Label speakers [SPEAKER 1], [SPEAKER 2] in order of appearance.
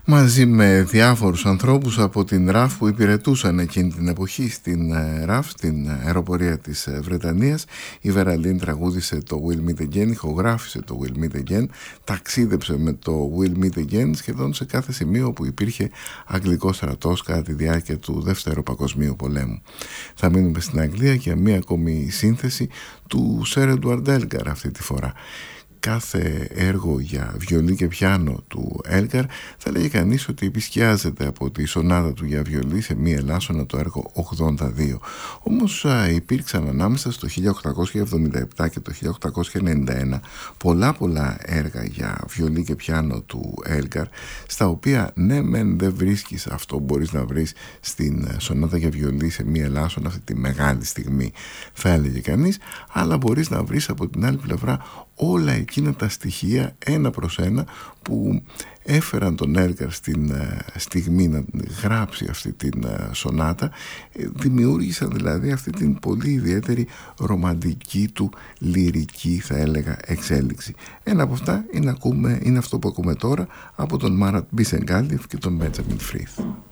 [SPEAKER 1] μαζί με διάφορους ανθρώπους από την RAF που υπηρετούσαν εκείνη την εποχή στην RAF, στην αεροπορία της Βρετανίας. Η Βεραλίν τραγούδισε το We'll Meet Again, ηχογράφησε το We'll Meet Again, ταξίδεψε με το We'll Meet Again σχεδόν σε κάθε σημείο όπου υπήρχε αγγλικός στρατός κατά τη διάρκεια του Δεύτερου Παγκοσμίου Πολέμου. Θα μείνουμε στην Αγγλία για μία ακόμη σύνθεση του Sir Edward Elgar αυτή τη φορά. Κάθε έργο για βιολί και πιάνο του Έλγκαρ θα λέγει κανείς ότι επισκιάζεται από τη σονάτα του για βιολί σε μία ελάσσονα το έργο 82. Όμως υπήρξαν ανάμεσα στο 1877 και το 1891 πολλά έργα για βιολί και πιάνο του Έλγκαρ, στα οποία ναι μεν δεν βρίσκεις αυτό που μπορείς να βρεις στην σονάτα για βιολί σε μία ελάσσονα αυτή τη μεγάλη στιγμή, θα έλεγε κανείς, αλλά μπορείς να βρεις από την άλλη πλευρά όλα εκείνα τα στοιχεία ένα προς ένα που έφεραν τον Έλγκαρ στην στιγμή να γράψει αυτή την σονάτα, δημιούργησαν δηλαδή αυτή την πολύ ιδιαίτερη ρομαντική του λυρική, θα έλεγα, εξέλιξη. Ένα από αυτά είναι αυτό που ακούμε τώρα από τον Μάρατ Μπισεγκάλιεφ και τον Μπέντζαμιν Φρίθ.